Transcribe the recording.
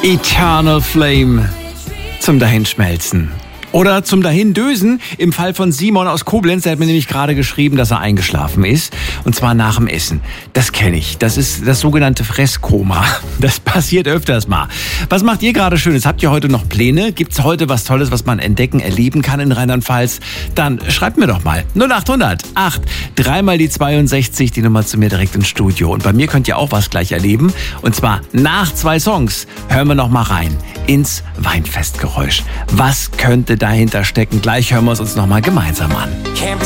Eternal Flame zum Dahinschmelzen. Oder zum Dahindösen im Fall von Simon aus Koblenz. Der hat mir nämlich gerade geschrieben, dass er eingeschlafen ist. Und zwar nach dem Essen. Das kenne ich. Das ist das sogenannte Fresskoma. Das passiert öfters mal. Was macht ihr gerade Schönes? Habt ihr heute noch Pläne? Gibt's heute was Tolles, was man entdecken, erleben kann in Rheinland-Pfalz? Dann schreibt mir doch mal. 0800 8 3 mal die 62, die Nummer zu mir direkt ins Studio. Und bei mir könnt ihr auch was gleich erleben. Und zwar nach 2 Songs hören wir noch mal rein ins Weinfestgeräusch. Was könnte dahinter stecken? Gleich hören wir es uns noch mal gemeinsam an.